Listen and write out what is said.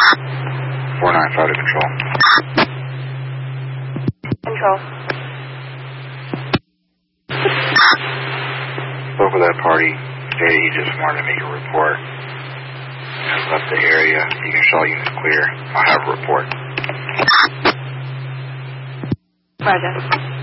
495 to control. Control. Spoke with that party. Stated he just wanted to make a report. Has left the area. You can show units clear. I'll have a report. Roger.